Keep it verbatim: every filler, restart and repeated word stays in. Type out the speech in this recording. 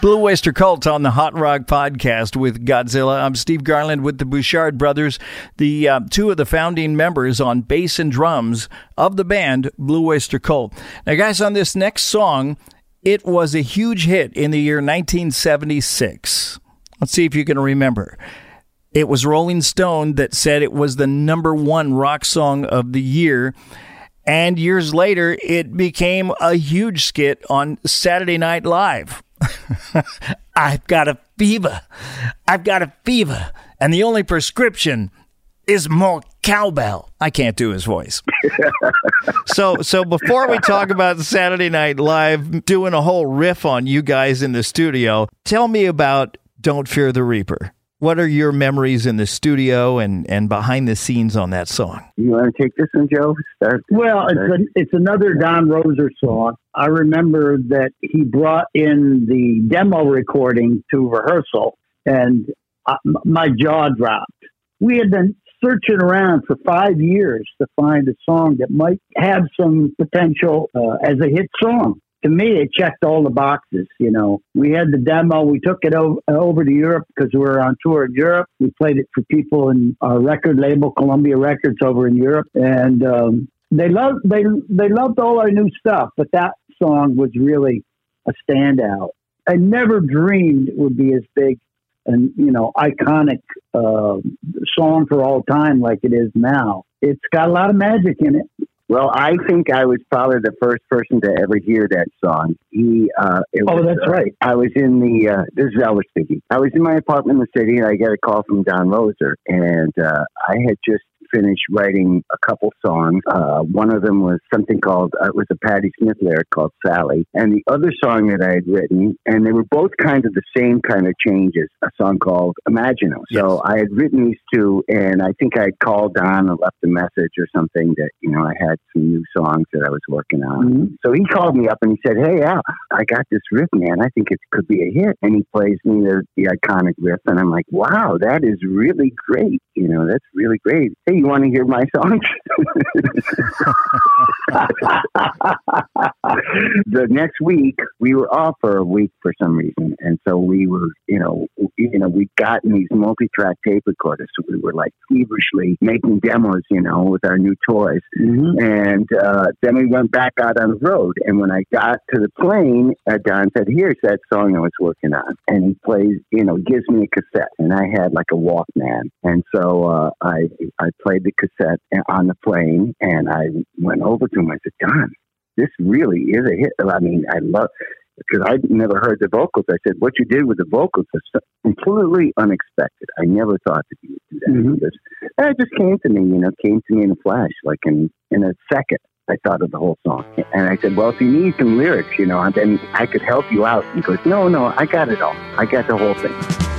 Blue Oyster Cult on the Hot Rock Podcast with Godzilla. I'm Steve Garland with the Bouchard Brothers, the uh, two of the founding members on bass and drums of the band Blue Oyster Cult. Now, guys, on this next song, it was a huge hit in the year nineteen seventy-six. Let's see if you can remember. It was Rolling Stone that said it was the number one rock song of the year. And years later, it became a huge skit on Saturday Night Live. I've got a fever. I've got a fever. And the only prescription is more cowbell. I can't do his voice. so so before we talk about Saturday Night Live doing a whole riff on you guys in the studio, tell me about Don't Fear the Reaper. What are your memories in the studio and, and behind the scenes on that song? You want to take this one, Joe? Start. Well, it's a, it's another Don Roser song. I remember that he brought in the demo recording to rehearsal, and I, my jaw dropped. We had been searching around for five years to find a song that might have some potential uh, as a hit song. To me, it checked all the boxes. You know, we had the demo. We took it over, over to Europe because we were on tour in Europe. We played it for people in our record label, Columbia Records, over in Europe, and um, they loved they they loved all our new stuff. But that song was really a standout. I never dreamed it would be as big and you know iconic uh, song for all time like it is now. It's got a lot of magic in it. Well, I think I was probably the first person to ever hear that song. He, uh, it oh, was, that's uh, right. I was in the, uh, this is Elvis speaking. I was in my apartment in the city and I got a call from Don Roser. And uh, I had just finished writing a couple songs. Uh, one of them was something called, uh, it was a Patti Smith lyric called Sally. And the other song that I had written, and they were both kind of the same kind of changes, a song called Imagino. Yes. So I had written these two, and I think I had called Don and left a message or something that, you know, I had some new songs that I was working on. Mm-hmm. So he called me up and he said, hey, Al, I got this riff, man. I think it could be a hit. And he plays me the, the iconic riff. And I'm like, wow, that is really great. You know, that's really great. Hey, you want to hear my songs? The next week, we were off for a week for some reason. And so we were, you know, you know, we'd gotten these multi-track tape recorders. So we were like feverishly making demos, you know, with our new toys. Mm-hmm. And uh, then we went back out on the road. And when I got to the plane, uh, Don said, here's that song I was working on. And he plays, you know, gives me a cassette. And I had like a Walkman. And so uh, I I played the cassette on the plane. And I went over to him. I said, Don, this really is a hit. I mean, I love, because I'd never heard the vocals. I said, what you did with the vocals is completely unexpected. I never thought that you would do that. Mm-hmm. Because, and it just came to me, you know, came to me in a flash, like in, in a second. I thought of the whole song. And I said, well, if you need some lyrics, you know, then I could help you out. He goes, no, no, I got it all. I got the whole thing.